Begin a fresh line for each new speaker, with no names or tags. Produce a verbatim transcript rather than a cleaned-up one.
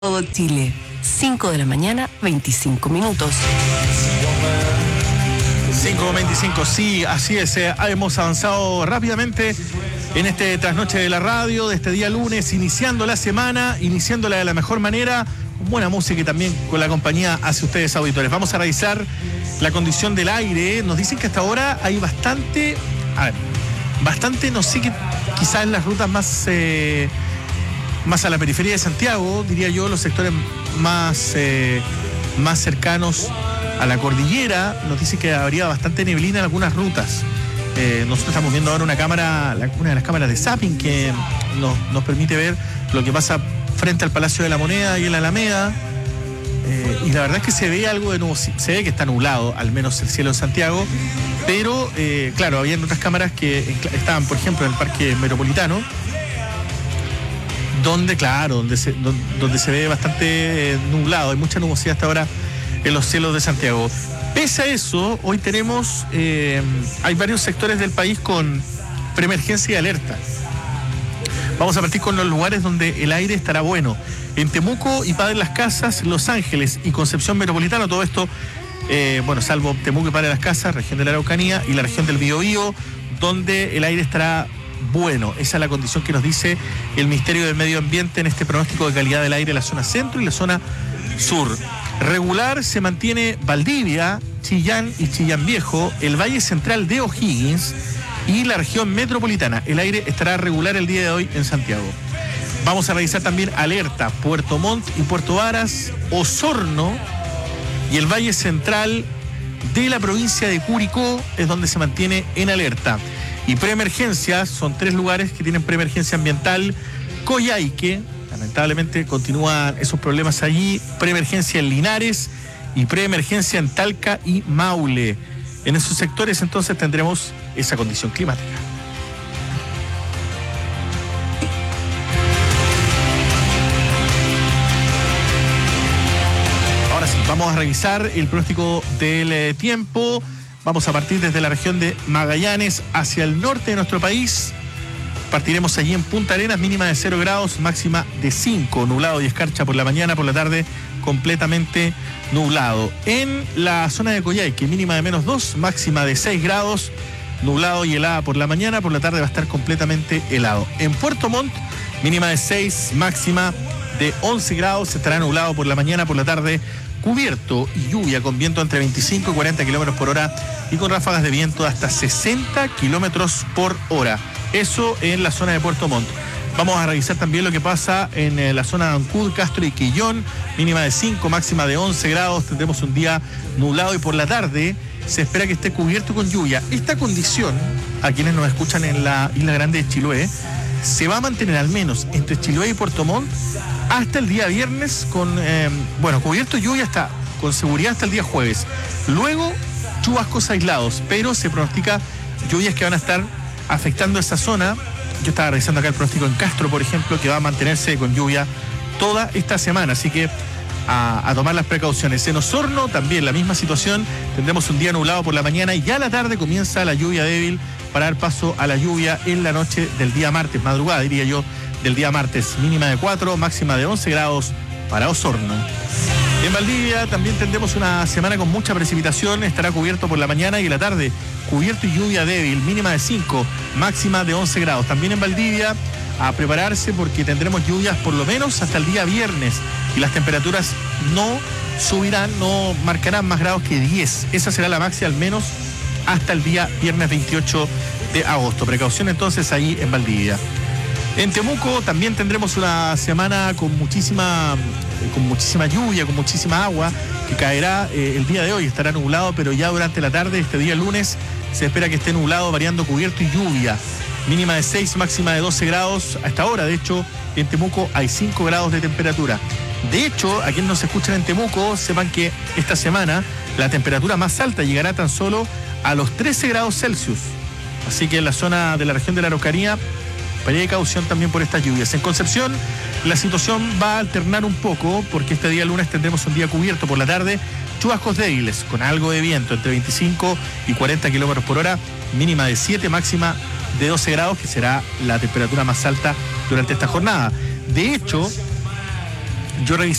Todo Chile, cinco de la mañana, veinticinco minutos.
cinco veinticinco, sí, así es. Eh, hemos avanzado rápidamente en este trasnoche de la radio de este día lunes, iniciando la semana, iniciándola de la mejor manera, con buena música y también con la compañía hacia ustedes, auditores. Vamos a revisar la condición del aire. Nos dicen que hasta ahora hay bastante, a ver, bastante, no sé, qué, quizás en las rutas más... Eh, más a la periferia de Santiago, diría yo, los sectores más, eh, más cercanos a la cordillera, nos dice que habría bastante neblina en algunas rutas. Eh, nosotros estamos viendo ahora una cámara, una de las cámaras de zapping que nos, nos permite ver lo que pasa frente al Palacio de la Moneda y en la Alameda. Eh, y la verdad es que se ve algo de nuevo, se ve que está nublado, al menos el cielo de Santiago, pero eh, claro, había otras cámaras que estaban, por ejemplo, en el Parque Metropolitano, donde, claro, donde se, donde, donde se ve bastante eh, nublado, hay mucha nubosidad hasta ahora en los cielos de Santiago. Pese a eso, hoy tenemos, eh, hay varios sectores del país con preemergencia y alerta. Vamos a partir con los lugares donde el aire estará bueno. En Temuco y Padre Las Casas, Los Ángeles y Concepción Metropolitana, todo esto, eh, bueno, salvo Temuco y Padre Las Casas, región de la Araucanía y la región del Biobío, donde el aire estará bueno. Esa es la condición que nos dice el Ministerio del Medio Ambiente en este pronóstico de calidad del aire en la zona centro y la zona sur. Regular se mantiene Valdivia, Chillán y Chillán Viejo, el Valle Central de O'Higgins y la región metropolitana. El aire estará regular el día de hoy en Santiago. Vamos a revisar también alerta Puerto Montt y Puerto Varas, Osorno y el Valle Central de la provincia de Curicó es donde se mantiene en alerta. Y preemergencias, son tres lugares que tienen preemergencia ambiental. Coyhaique, lamentablemente continúan esos problemas allí. Preemergencia en Linares y preemergencia en Talca y Maule. En esos sectores entonces tendremos esa condición climática. Ahora sí, vamos a revisar el pronóstico del eh, tiempo. Vamos a partir desde la región de Magallanes hacia el norte de nuestro país. Partiremos allí en Punta Arenas, mínima de cero grados, máxima de cinco, nublado y escarcha por la mañana, por la tarde completamente nublado. En la zona de Coyhaique, mínima de menos dos, máxima de seis grados, nublado y helada por la mañana, por la tarde va a estar completamente helado. En Puerto Montt, mínima de seis, máxima de once grados, estará nublado por la mañana, por la tarde cubierto y lluvia con viento entre veinticinco y cuarenta kilómetros por hora y con ráfagas de viento de hasta sesenta kilómetros por hora. Eso en la zona de Puerto Montt. Vamos a revisar también lo que pasa en eh, la zona de Ancud, Castro y Quillón, mínima de cinco, máxima de once grados. Tendremos un día nublado y por la tarde se espera que esté cubierto con lluvia. Esta condición, a quienes nos escuchan en la Isla Grande de Chiloé, se va a mantener al menos entre Chiloé y Puerto Montt hasta el día viernes con, eh, bueno, cubierto y lluvia hasta, con seguridad hasta el día jueves. Luego, chubascos aislados, pero se pronostica lluvias que van a estar afectando esa zona. Yo estaba revisando acá el pronóstico en Castro, por ejemplo, que va a mantenerse con lluvia toda esta semana, así que a, a tomar las precauciones. En Osorno también la misma situación, tendremos un día nublado por la mañana y ya a la tarde comienza la lluvia débil para dar paso a la lluvia en la noche del día martes, madrugada diría yo, del día martes, mínima de cuatro, máxima de once grados para Osorno. En Valdivia también tendremos una semana con mucha precipitación, estará cubierto por la mañana y la tarde, cubierto y lluvia débil, mínima de cinco, máxima de once grados. También en Valdivia a prepararse porque tendremos lluvias por lo menos hasta el día viernes y las temperaturas no subirán, no marcarán más grados que diez. Esa será la máxima al menos hasta el día viernes veintiocho de agosto. Precaución entonces ahí en Valdivia. En Temuco también tendremos una semana con muchísima, con muchísima lluvia, con muchísima agua, que caerá eh, el día de hoy. Estará nublado, pero ya durante la tarde, este día lunes, se espera que esté nublado, variando cubierto y lluvia. Mínima de seis, máxima de doce grados. Hasta ahora, de hecho, en Temuco hay cinco grados de temperatura. De hecho, a quienes nos escuchan en Temuco, sepan que esta semana la temperatura más alta llegará tan solo a los trece grados Celsius. Así que en la zona de la región de la Araucanía, precaución también por estas lluvias. En Concepción la situación va a alternar un poco porque este día lunes tendremos un día cubierto por la tarde, chubascos débiles con algo de viento entre veinticinco y cuarenta kilómetros por hora, mínima de siete, máxima de doce grados, que será la temperatura más alta durante esta jornada. De hecho, Yo revisé